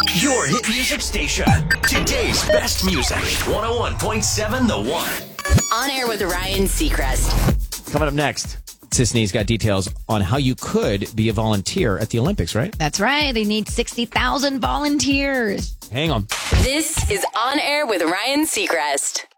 Your hit music station. Today's best music. 101.7 The One. On Air with Ryan Seacrest. Coming up next, Sisney's got details on how you could be a volunteer at the Olympics, right? That's right. They need 60,000 volunteers. Hang on. This is On Air with Ryan Seacrest.